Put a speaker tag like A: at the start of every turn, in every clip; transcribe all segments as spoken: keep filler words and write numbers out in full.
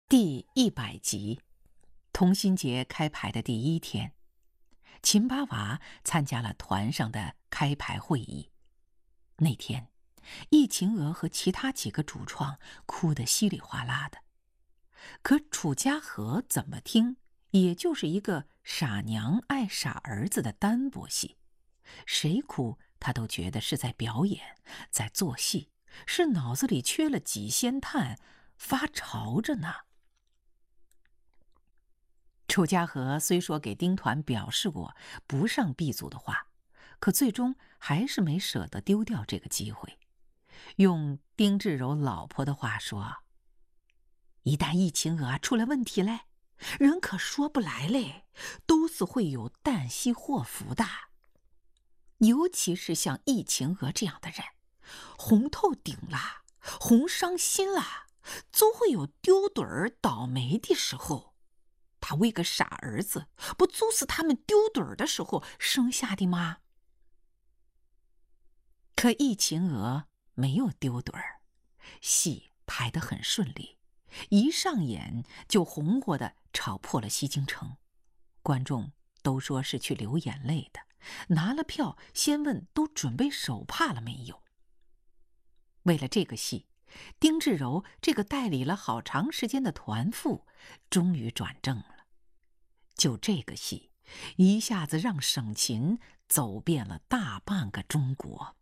A: 第一百集，同心节开牌的第一天，秦八娃参加了团上的开牌会议。那天，易秦娥和其他几个主创哭得稀里哗啦的，可楚家和怎么听，也就是一个傻娘爱傻儿子的单薄戏，谁哭他都觉得是在表演，在做戏，是脑子里缺了几仙炭，发潮着呢。楚家和虽说给丁团表示过不上 B 组的话，可最终还是没舍得丢掉这个机会。用丁志柔老婆的话说，一旦易秦娥出来问题嘞，人可说不来嘞，都是会有旦夕祸福的。尤其是像易秦娥这样的人，红透顶了，红伤心了，总会有丢盹儿倒霉的时候。他为个傻儿子，不就是他们丢盹儿的时候生下的吗？可易秦娥没有丢盹儿，戏排得很顺利，一上演就红火的炒破了西京城，观众都说是去流眼泪的，拿了票先问都准备手帕了没有。为了这个戏，丁志柔这个代理了好长时间的团副终于转正了。就这个戏，一下子让省琴走遍了大半个中国。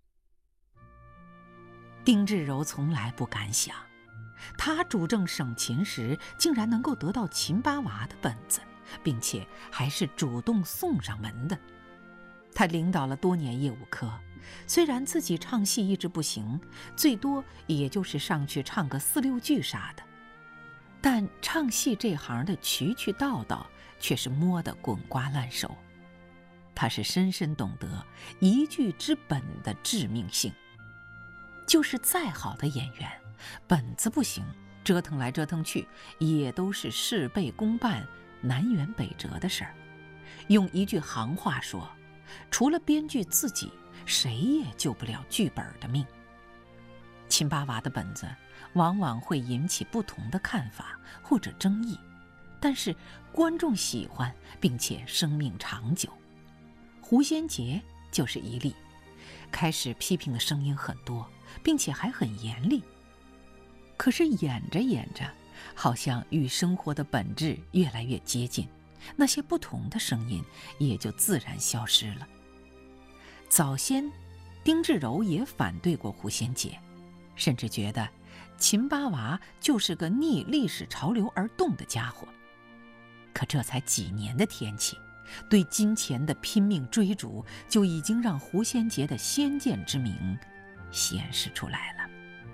A: 丁志柔从来不敢想，他主政省琴时竟然能够得到秦八娃的本子，并且还是主动送上门的。他领导了多年业务科，虽然自己唱戏一直不行，最多也就是上去唱个四六句啥的，但唱戏这行的渠渠道道却是摸得滚瓜烂熟。他是深深懂得一句之本的致命性，就是再好的演员，本子不行，折腾来折腾去也都是事倍功半，南辕北辙的事儿。用一句行话说，除了编剧自己，谁也救不了剧本的命。秦八娃的本子往往会引起不同的看法或者争议，但是观众喜欢，并且生命长久。胡先杰就是一例，开始批评的声音很多，并且还很严厉，可是演着演着，好像与生活的本质越来越接近，那些不同的声音也就自然消失了。早先丁志柔也反对过胡先杰，甚至觉得秦八娃就是个逆历史潮流而动的家伙。可这才几年的天气，对金钱的拼命追逐就已经让胡先杰的先见之明显示出来了。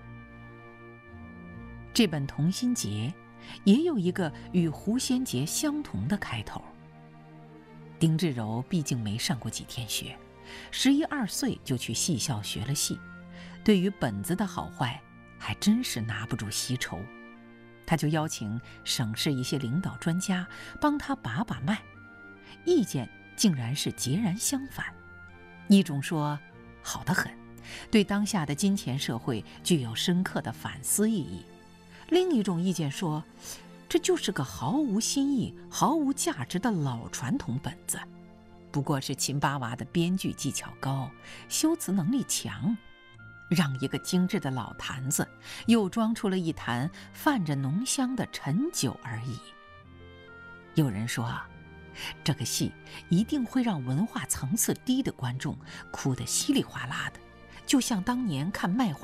A: 这本《同心节》也有一个与胡先杰相同的开头。丁志柔毕竟没上过几天学，十一二岁就去戏校学了戏，对于本子的好坏还真是拿不住稀愁。他就邀请省市一些领导专家帮他把把脉，意见竟然是截然相反。一种说好得很，对当下的金钱社会具有深刻的反思意义；另一种意见说，这就是个毫无新意、毫无价值的老传统本子，不过是秦八娃的编剧技巧高，修辞能力强，让一个精致的老坛子又装出了一坛泛着浓香的陈酒而已。有人说，这个戏一定会让文化层次低的观众哭得稀里哗啦的，就像当年看卖花